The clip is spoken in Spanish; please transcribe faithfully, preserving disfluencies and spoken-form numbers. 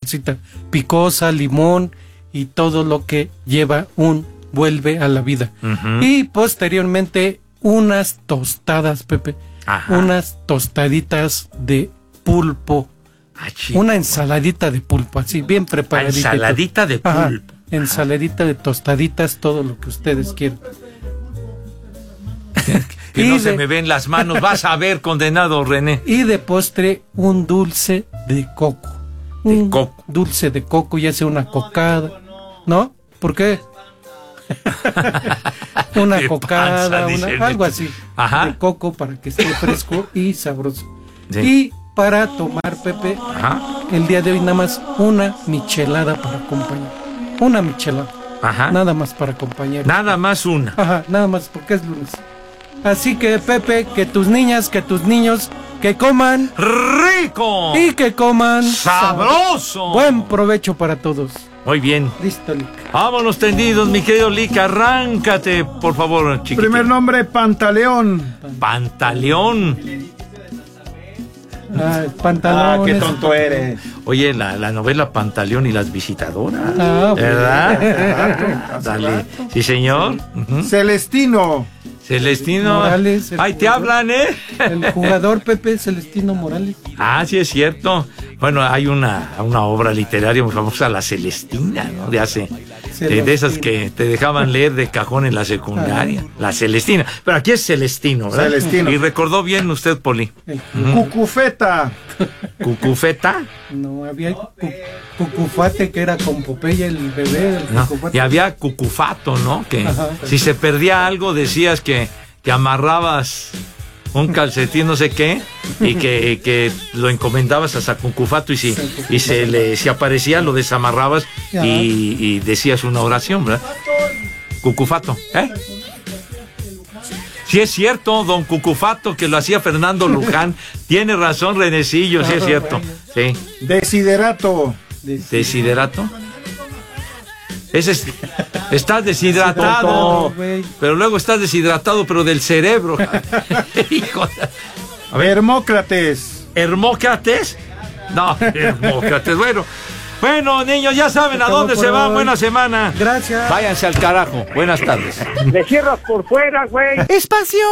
saborcita picosa, limón y todo lo que lleva un vuelve a la vida. Uh-huh. Y posteriormente unas tostadas, Pepe. Ajá. Unas tostaditas de pulpo. Ah, una ensaladita de pulpo, así bien preparadita. Ensaladita de pulpo. Ajá. Ensaladita de tostaditas, todo lo que ustedes quieran. Que no de, se me ven las manos, vas a ver, condenado René. Y de postre, un dulce de coco. De un coco. Dulce de coco, ya sea una cocada, ¿no? ¿Por qué? Una cocada, panza, una, algo así. Ajá. De coco para que esté fresco y sabroso. Sí. Y para tomar, Pepe, ajá, el día de hoy nada más una michelada para acompañar. Una michelada. Ajá. Nada más para acompañar. Nada más una. Ajá, nada más porque es lunes. Así que, Pepe, que tus niñas, que tus niños, que coman rico y que coman sabroso. Buen provecho para todos. Muy bien. Listo, Lica. Vámonos tendidos, mi querido Lica. Arráncate, por favor, chiquito. Primer nombre, Pantaleón. Pantaleón. Ah, Pantaleón. Ah, qué tonto eres. Oye, la, la novela Pantaleón y las visitadoras. Ah, ¿verdad? Dale. Sí, señor. Uh-huh. Celestino. Celestino. Morales. Ahí te hablan, ¿eh? El jugador Pepe Celestino Morales. Ah, sí, es cierto. Bueno, hay una, una obra literaria muy famosa, La Celestina, ¿no? De hace, de, de esas que te dejaban leer de cajón en la secundaria. Ah. La Celestina. Pero aquí es Celestino, ¿verdad? Celestino. Y recordó bien usted, Poli. Uh-huh. Cucufeta. ¿Cucufeta? No, había cu Cucufate, que era con Popeye, el bebé. El no, y había Cucufato, ¿no? Que ajá, si se perdía algo decías que, que amarrabas un calcetín no sé qué y que, que lo encomendabas a Cucufato y si, y se le si aparecía lo desamarrabas y, y decías una oración, ¿verdad? Cucufato, ¿eh? Sí es cierto, don Cucufato, que lo hacía Fernando Luján. Tiene razón, Renecillo, sí es cierto. Sí. Desiderato. ¿Desiderato? Ese es, estás deshidratado, pero luego estás deshidratado, pero del cerebro. Hijo de... A ver, Hermócrates. ¿Hermócrates? No, Hermócrates, bueno. Bueno, niños, ya saben a dónde se van. Buena semana. Gracias. Váyanse al carajo. Buenas tardes. Me cierras por fuera, güey. Espacio